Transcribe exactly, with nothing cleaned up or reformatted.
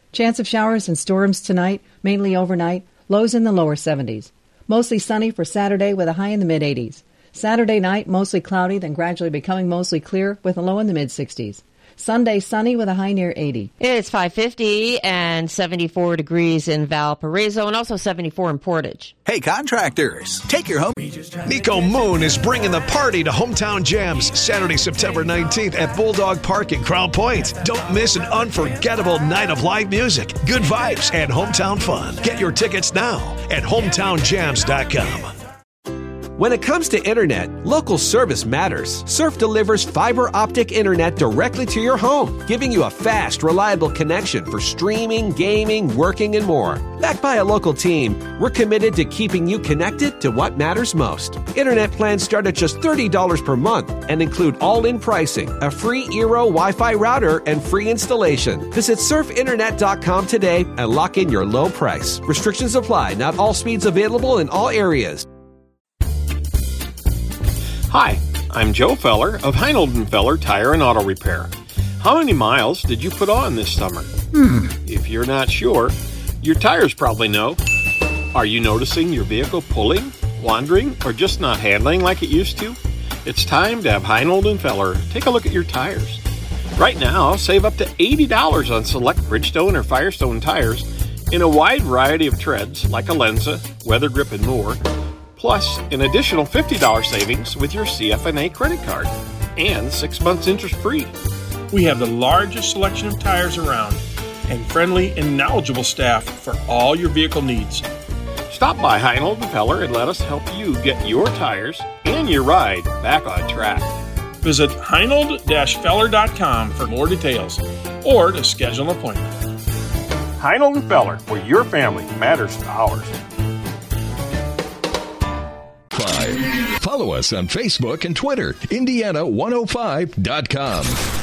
Chance of showers and storms tonight, mainly overnight, lows in the lower seventies. Mostly sunny for Saturday with a high in the mid-eighties. Saturday night, mostly cloudy, then gradually becoming mostly clear with a low in the mid-sixties. Sunday, sunny with a high near eighty. It's five fifty and seventy-four degrees in Valparaiso and also seventy-four in Portage. Hey, contractors, take your home. Nico Moon is bringing the party to Hometown Jams Saturday, September nineteenth at Bulldog Park in Crown Point. Don't miss an unforgettable night of live music, good vibes, and hometown fun. Get your tickets now at hometown jams dot com. When it comes to internet, local service matters. Surf delivers fiber optic internet directly to your home, giving you a fast, reliable connection for streaming, gaming, working, and more. Backed by a local team, we're committed to keeping you connected to what matters most. Internet plans start at just thirty dollars per month and include all-in pricing, a free Eero Wi-Fi router, and free installation. Visit surf internet dot com today and lock in your low price. Restrictions apply. Not all speeds available in all areas. Hi, I'm Joe Feller of Heinold and Feller Tire and Auto Repair. How many miles did you put on this summer? Hmm. If you're not sure, your tires probably know. Are you noticing your vehicle pulling, wandering, or just not handling like it used to? It's time to have Heinold and Feller take a look at your tires. Right now, save up to eighty dollars on select Bridgestone or Firestone tires in a wide variety of treads like Alenza, Weather Grip, and more. Plus, an additional fifty dollars savings with your C F N A credit card and six months interest-free. We have the largest selection of tires around and friendly and knowledgeable staff for all your vehicle needs. Stop by Heinold and Feller and let us help you get your tires and your ride back on track. Visit heinold dash feller dot com for more details or to schedule an appointment. Heinold and Feller, where your family matters to ours. Follow us on Facebook and Twitter, Indiana one oh five dot com.